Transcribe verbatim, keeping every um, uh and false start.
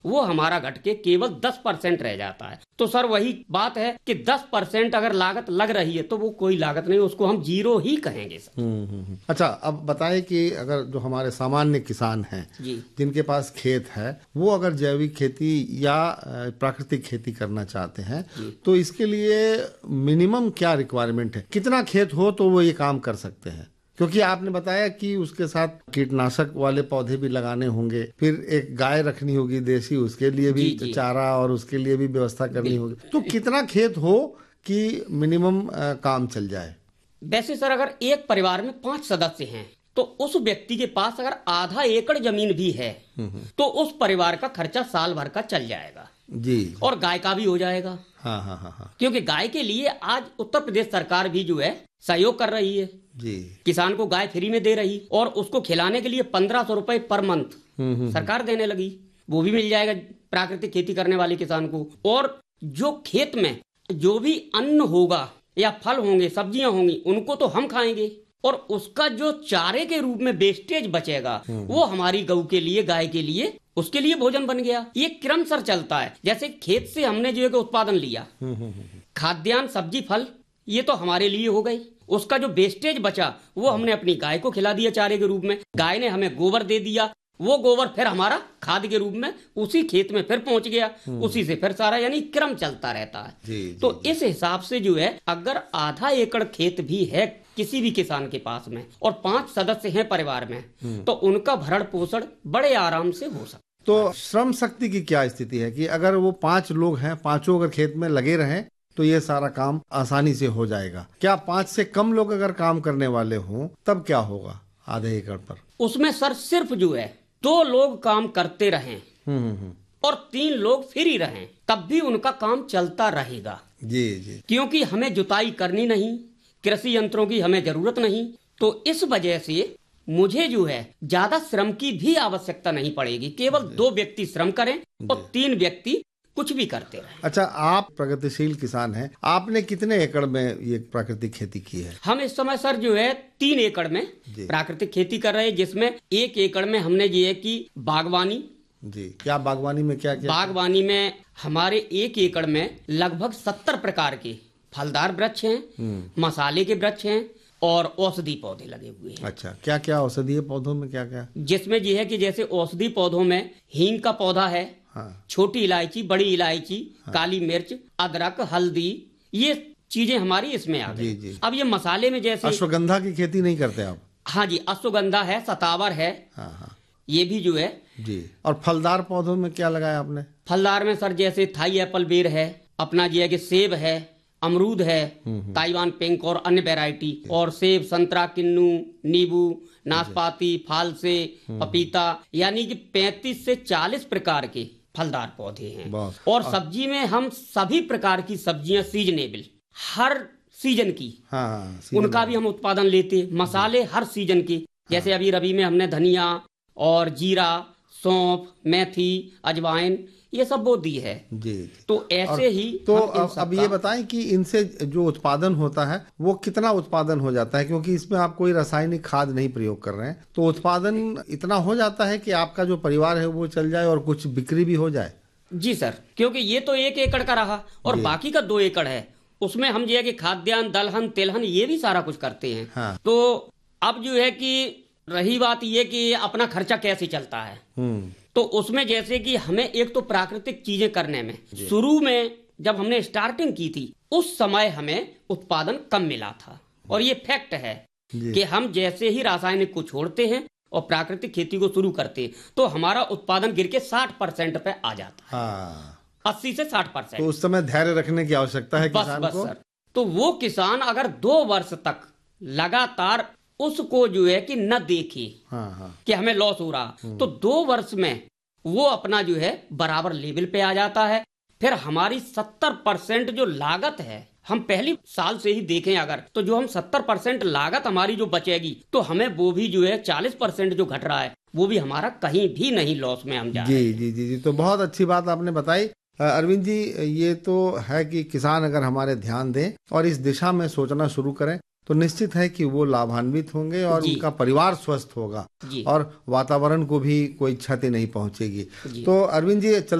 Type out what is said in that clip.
वो हमारा घट के केवल दस परसेंट रह जाता है। तो सर वही बात है कि दस परसेंट अगर लागत लग रही है तो वो कोई लागत नहीं, उसको हम जीरो ही कहेंगे सर। हम्म हम्म। अच्छा, अब बताएं कि अगर जो हमारे सामान्य किसान हैं जी, जिनके पास खेत है, वो अगर जैविक खेती या प्राकृतिक खेती करना चाहते हैं तो इसके लिए मिनिमम क्या रिक्वायरमेंट है, कितना खेत हो तो वो ये काम कर सकते हैं? क्योंकि आपने बताया कि उसके साथ कीटनाशक वाले पौधे भी लगाने होंगे, फिर एक गाय रखनी होगी देसी, उसके लिए भी जी, जी। चारा और उसके लिए भी व्यवस्था करनी होगी। तो कितना खेत हो कि मिनिमम काम चल जाए? वैसे सर अगर एक परिवार में पांच सदस्य हैं तो उस व्यक्ति के पास अगर आधा एकड़ जमीन भी है तो उस परिवार का खर्चा साल भर का चल जाएगा जी, और गाय का भी हो जाएगा। हाँ हाँ हाँ हाँ क्योंकि गाय के लिए आज उत्तर प्रदेश सरकार भी जो है सहयोग कर रही है जी, किसान को गाय फ्री में दे रही, और उसको खिलाने के लिए पंद्रह सौ रुपए पर मंथ सरकार देने लगी, वो भी मिल जाएगा प्राकृतिक खेती करने वाले किसान को। और जो खेत में जो भी अन्न होगा या फल होंगे सब्जियां होंगी उनको तो हम खाएंगे, और उसका जो चारे के रूप में वेस्टेज बचेगा वो हमारी गऊ के लिए गाय के लिए उसके लिए भोजन बन गया। ये क्रम सर चलता है। जैसे खेत से हमने जो है उत्पादन लिया, खाद्यान्न सब्जी फल ये तो हमारे लिए हो गई, उसका जो वेस्टेज बचा वो हमने अपनी गाय को खिला दिया चारे के रूप में, गाय ने हमें गोबर दे दिया, वो गोबर फिर हमारा खाद के रूप में उसी खेत में फिर पहुंच गया, उसी से फिर सारा यानी क्रम चलता रहता है। जी, जी, तो जी। इस हिसाब से जो है अगर आधा एकड़ खेत भी है किसी भी किसान के पास में और पांच सदस्य हैं परिवार में तो उनका भरण पोषण बड़े आराम से हो सकता। तो श्रम शक्ति की क्या स्थिति है कि अगर वो पांच लोग हैं, पांचों अगर खेत में लगे रहें तो ये सारा काम आसानी से हो जाएगा? क्या पांच से कम लोग अगर काम करने वाले हों तब क्या होगा आधे एकड़ पर? उसमें सर सिर्फ जो है दो लोग काम करते रहें हम्म हम्म और तीन लोग फ्री रहें तब भी उनका काम चलता रहेगा। जी जी, क्योंकि हमें जुताई करनी नहीं, कृषि यंत्रों की हमें जरूरत नहीं, तो इस वजह से मुझे जो है ज्यादा श्रम की भी आवश्यकता नहीं पड़ेगी, केवल दो व्यक्ति श्रम करें और तीन व्यक्ति कुछ भी करते रहें। अच्छा, आप प्रगतिशील किसान हैं, आपने कितने एकड़ में ये प्राकृतिक खेती की है? हम इस समय सर जो है तीन एकड़ में प्राकृतिक खेती कर रहे हैं, जिसमें एक एकड़ में हमने ये है कि बागवानी। जी, क्या बागवानी में क्या क्या? बागवानी में हमारे एक एकड़ में लगभग सत्तर प्रकार के फलदार वृक्ष हैं, मसाले के वृक्ष हैं और औषधि पौधे लगे हुए हैं। अच्छा, क्या क्या औषधीय पौधों में क्या क्या? जिसमें ये है कि जैसे औषधि पौधों में हींग का पौधा है, हाँ, छोटी इलायची, बड़ी इलायची, हाँ, काली मिर्च, अदरक, हल्दी, ये चीजें हमारी इसमें आ गई। जी, जी। अब ये मसाले में जैसे अश्वगंधा की खेती नहीं करते आप? हाँ जी, अश्वगंधा है, सतावर है, हाँ हाँ ये भी जो है जी। और फलदार पौधों में क्या लगाया आपने? फलदार में सर जैसे थाई एप्पल बेर है, अपना जो है कि सेब है, अमरूद है, ताइवान पिंक और अन्य वैरायटी, और सेब, संतरा, किन्नू, नींबू, नाशपाती, फालसे, पपीता, यानी कि पैंतीस से चालीस प्रकार के फलदार पौधे हैं। और सब्जी में हम सभी प्रकार की सब्जियां सीजनेबल हर सीजन की, हाँ, उनका भी हम उत्पादन लेते। मसाले हर सीजन के, जैसे अभी रबी में हमने धनिया और जीरा, सौंफ, मेथी, अजवाइन ये सब बो दी है जी। तो ऐसे ही तो अब, अब ये बताएं कि इनसे जो उत्पादन होता है वो कितना उत्पादन हो जाता है, क्योंकि इसमें आप कोई रासायनिक खाद नहीं प्रयोग कर रहे हैं, तो उत्पादन इतना हो जाता है कि आपका जो परिवार है वो चल जाए और कुछ बिक्री भी हो जाए? जी सर, क्योंकि ये तो एक एकड़ का रहा और बाकी का दो एकड़ है, उसमें हम जो है कि खाद्यान्न, दलहन, तेलहन ये भी सारा कुछ करते हैं। हाँ। तो अब जो है कि रही बात ये कि अपना खर्चा कैसे चलता है, तो उसमें जैसे कि हमें एक तो प्राकृतिक चीजें करने में शुरू में जब हमने स्टार्टिंग की थी उस समय हमें उत्पादन कम मिला था, और ये फैक्ट है कि हम जैसे ही रासायनिक को छोड़ते हैं और प्राकृतिक खेती को शुरू करते हैं तो हमारा उत्पादन गिर के साठ परसेंट पे आ जाता है। हाँ। अस्सी से साठ परसेंट। तो उस समय धैर्य रखने की आवश्यकता है बस किसान बस को। सर, तो वो किसान अगर दो वर्ष तक लगातार उसको जो है कि न देखे हाँ हाँ। कि हमें लॉस हो रहा, तो दो वर्ष में वो अपना जो है बराबर लेवल पे आ जाता है। फिर हमारी सत्तर परसेंट जो लागत है, हम पहली साल से ही देखें अगर, तो जो हम सत्तर परसेंट लागत हमारी जो बचेगी तो हमें वो भी जो है चालीस परसेंट जो घट रहा है वो भी हमारा कहीं भी नहीं लॉस में हम जा रहे हैं। जी जी जी, तो बहुत अच्छी बात आपने बताई अरविंद जी। ये तो है कि किसान अगर हमारे ध्यान दें और इस दिशा में सोचना शुरू करें तो निश्चित है कि वो लाभान्वित होंगे और जी। उनका परिवार स्वस्थ होगा जी। और वातावरण को भी कोई क्षति नहीं पहुंचेगी। जी। तो अरविंद जी, चल